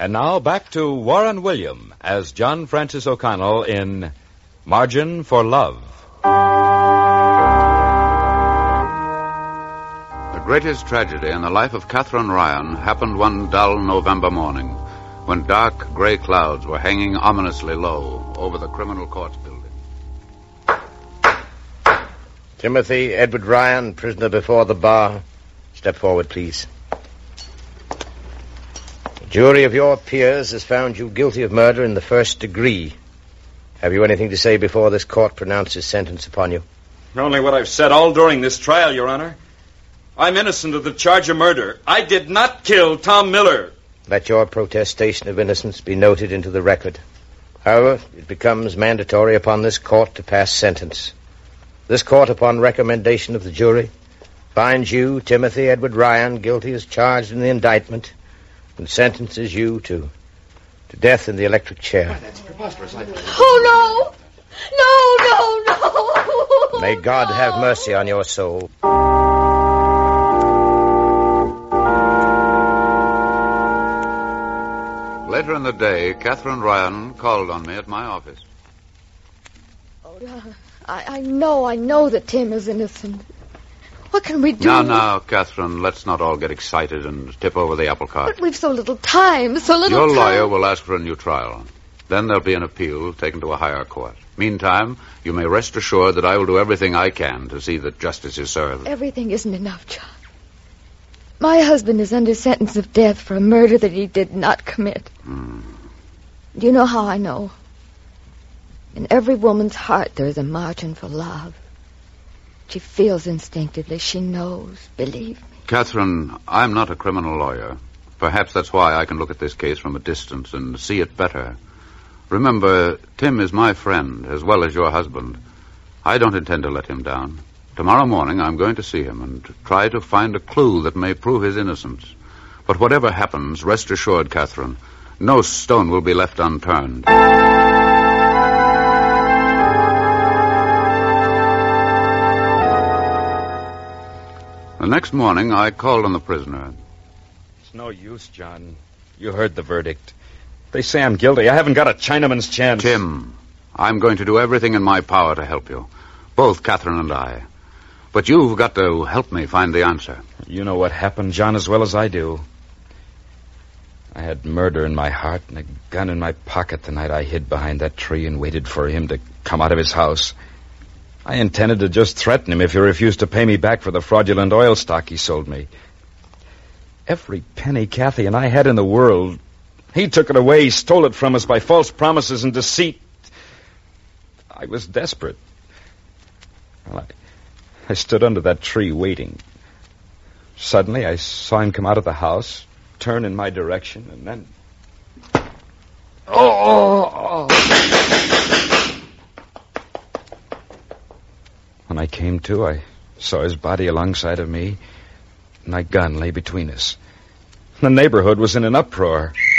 And now back to Warren William as John Francis O'Connell in Margin for Love. The greatest tragedy in the life of Catherine Ryan happened one dull November morning when dark gray clouds were hanging ominously low over the criminal courts building. Timothy Edward Ryan, prisoner before the bar. Step forward, please. The jury of your peers has found you guilty of murder in the first degree. Have you anything to say before this court pronounces sentence upon you? Only what I've said all during this trial, Your Honor. I'm innocent of the charge of murder. I did not kill Tom Miller. Let your protestation of innocence be noted into the record. However, it becomes mandatory upon this court to pass sentence. This court, upon recommendation of the jury, finds you, Timothy Edward Ryan, guilty as charged in the indictment, and sentences you to death in the electric chair. Oh, that's preposterous. Oh, no! No! May God have mercy on your soul. Later in the day, Catherine Ryan called on me at my office. Oh, I know that Tim is innocent. What can we do? Now, Catherine, let's not all get excited and tip over the apple cart. But we've so little time, Your lawyer will ask for a new trial. Then there'll be an appeal taken to a higher court. Meantime, you may rest assured that I will do everything I can to see that justice is served. Everything isn't enough, John. My husband is under sentence of death for a murder that he did not commit. Do you know how I know? In every woman's heart there is a margin for love. She feels instinctively. She knows. Believe me. Catherine, I'm not a criminal lawyer. Perhaps that's why I can look at this case from a distance and see it better. Remember, Tim is my friend as well as your husband. I don't intend to let him down. Tomorrow morning I'm going to see him and try to find a clue that may prove his innocence. But whatever happens, rest assured, Catherine, no stone will be left unturned. The next morning, I called on the prisoner. It's no use, John. You heard the verdict. They say I'm guilty. I haven't got a Chinaman's chance. Tim, I'm going to do everything in my power to help you. Both Catherine and I. But you've got to help me find the answer. You know what happened, John, as well as I do. I had murder in my heart and a gun in my pocket the night I hid behind that tree and waited for him to come out of his house. I intended to just threaten him if he refused to pay me back for the fraudulent oil stock he sold me. Every penny Kathy and I had in the world, he took it away. He stole it from us by false promises and deceit. I was desperate. Well, I stood under that tree waiting. Suddenly, I saw him come out of the house, turn in my direction, and then... Oh! When I came to, I saw his body alongside of me, and my gun lay between us. The neighborhood was in an uproar.